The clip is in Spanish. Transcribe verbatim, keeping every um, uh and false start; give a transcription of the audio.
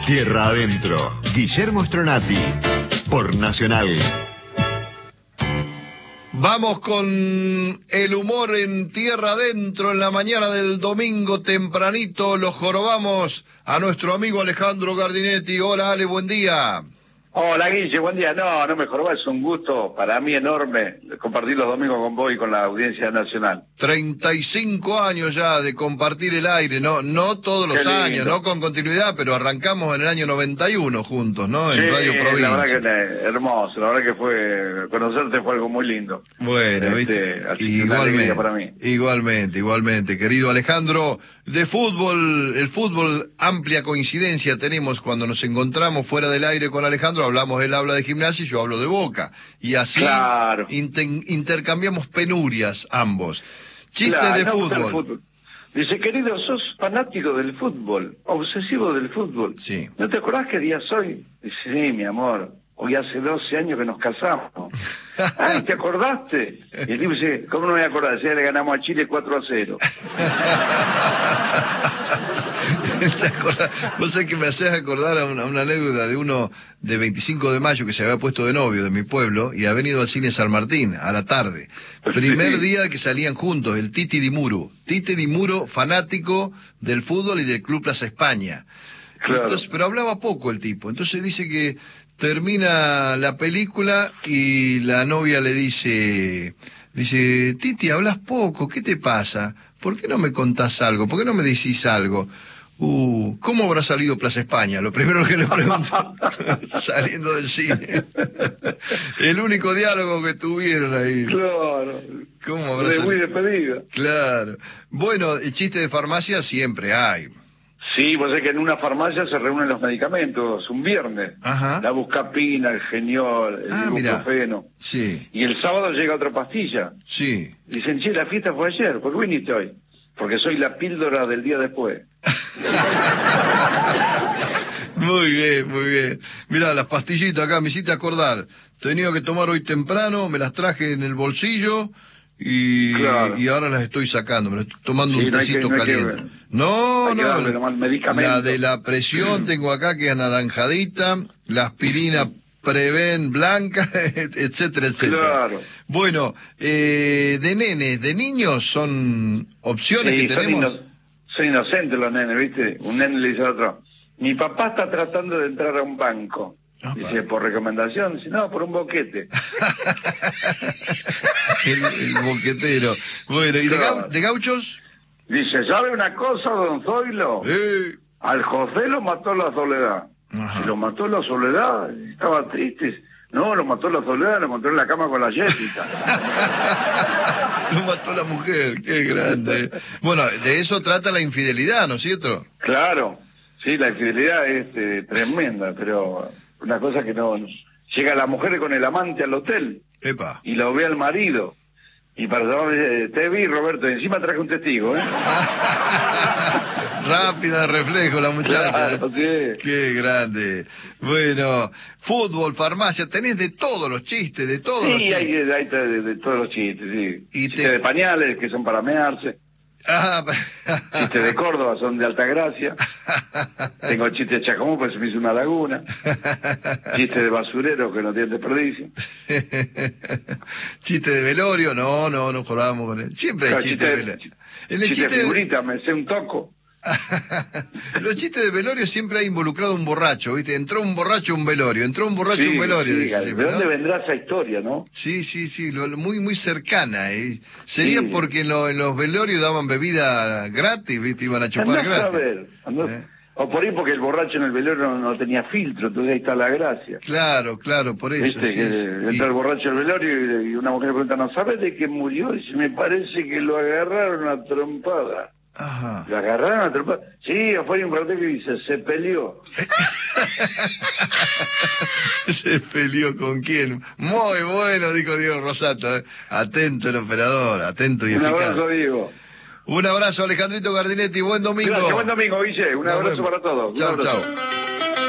Tierra Adentro, Guillermo Stronati, por Nacional. Vamos con el humor en Tierra Adentro en la mañana del domingo tempranito. Los jorobamos a nuestro amigo Alejandro Gardinetti. Hola Ale, buen día. Hola Guille, buen día. No, no me jorobás, es un gusto para mí enorme compartir los domingos con vos y con la audiencia nacional. treinta y cinco años ya de compartir el aire, no no todos los años, no con continuidad, pero arrancamos en el año noventa y uno juntos, ¿no? En sí, Radio Provincia. La verdad que hermoso, la verdad que fue, conocerte fue algo muy lindo. Bueno, este, ¿viste? Igualmente, para mí. igualmente, igualmente, querido Alejandro, de fútbol, el fútbol, amplia coincidencia tenemos cuando nos encontramos fuera del aire con Alejandro, hablamos, él habla de Gimnasia y yo hablo de Boca, y así claro. inter intercambiamos penurias ambos. Chiste claro, de no, fútbol. fútbol. Dice, querido, sos fanático del fútbol, obsesivo del fútbol. Sí. ¿No te acordás qué día soy? Dice, sí, mi amor, hoy hace doce años que nos casamos. Ay, ¿te acordaste? Y el tipo dice, ¿cómo no me voy a acordar? Ya le ganamos a Chile cuatro a cero. ¿Te acordás? Vos sabés que me hacés acordar a una, una anécdota de uno de veinticinco de mayo que se había puesto de novio de mi pueblo y ha venido al cine San Martín a la tarde. Primer sí. día que salían juntos, el Titi Di Muro. Titi Di Muro, fanático del fútbol y del Club Plaza España. Claro. Entonces, pero hablaba poco el tipo. Entonces dice que termina la película y la novia le dice, dice, Titi, hablas poco, ¿qué te pasa? ¿Por qué no me contás algo? ¿Por qué no me decís algo? Uh, ¿cómo habrá salido Plaza España? Lo primero que le pregunto, saliendo del cine. El único diálogo que tuvieron ahí. Claro. ¿Cómo habrá de salido? muy despedida. Claro. Bueno, el chiste de farmacia siempre hay. Sí, pues es que en una farmacia se reúnen los medicamentos un viernes. Ajá. La buscapina, el geniol, el Ah, ibuprofeno. Sí. Y el sábado llega otra pastilla. Sí. Dicen, che, la fiesta fue ayer, ¿por qué viniste hoy? Porque soy la píldora del día después. Muy bien, muy bien. Mirá, las pastillitas acá me hiciste acordar. Tenía que tomar hoy temprano, me las traje en el bolsillo y, claro. y ahora las estoy sacando. Me las estoy tomando sí, un no tecito que, no caliente. Que, no, hay que no. darle nomás medicamento. La de la presión tengo acá que es anaranjadita, la aspirina Preven blanca, etcétera, etcétera. Claro. Bueno, eh, de nenes, de niños son opciones sí, que tenemos. Son, ino son inocentes los nenes, ¿viste? Un nene le dice al otro, mi papá está tratando de entrar a un banco. Opa. Dice, ¿por recomendación? Dice, no, por un boquete. el, el boquetero. Bueno, ¿y claro. de, gau de gauchos? Dice, ¿sabe una cosa, don Zoilo? Eh. Al José lo mató la soledad. Ajá. Si lo mató la soledad, estaba triste. No, lo mató la soledad, lo mató en la cama con la Jessica. Lo mató la mujer, qué grande. Bueno, de eso trata la infidelidad, ¿no es cierto? Claro, sí, la infidelidad es eh, tremenda, pero una cosa que no... Llega la mujer con el amante al hotel. Epa. Y lo ve al marido. Y para saber, eh, te vi, Roberto, y encima traje un testigo, ¿eh? Rápida de reflejo la muchacha. Claro, sí. Qué grande. Bueno, fútbol, farmacia, tenés de todos los chistes, de todos sí, los chistes. Sí, hay, hay de, de todos los chistes, sí. Y chistes te... de pañales, que son para mearse. Ah, chistes de Córdoba, son de Altagracia. Tengo chistes de Chacomú, pues se me hizo una laguna. Chistes de basurero, que no tienen desperdicio. Chiste de velorio, no, no, no jodábamos con él. Siempre hay claro, chiste de velorio. Chiste, chiste de figurita, me sé un toco. Los chistes de velorio siempre ha involucrado un borracho, ¿viste? Entró un borracho a un velorio, entró un borracho a sí, un velorio. Sí, dice, ¿de ¿no? dónde vendrá esa historia, no? Sí, sí, sí, lo, lo, muy muy cercana. ¿eh? Sería sí. porque en, lo, en los velorios daban bebida gratis, ¿viste? Iban a chupar andá gratis. A ver, andá... ¿Eh? O por ahí porque el borracho en el velorio no, no tenía filtro, entonces ahí está la gracia. Claro, claro, por eso. ¿Viste? Sí, que sí. Entra y... el borracho al velorio y una mujer le pregunta, ¿no sabes de qué murió? Y dice, me parece que lo agarraron a trompada. Ajá. ¿Lo agarraron a trompada? Sí, afuera hay un cartel que dice, se peleó. ¿Se peleó con quién? Muy bueno, dijo Diego Rosato. ¿eh? Atento el operador, atento y un eficaz. Un abrazo, Diego. Un abrazo, Alejandrito Gardinetti, buen domingo. Gracias, buen domingo, Guille. Un Nos abrazo vemos. para todos. Chao, chao.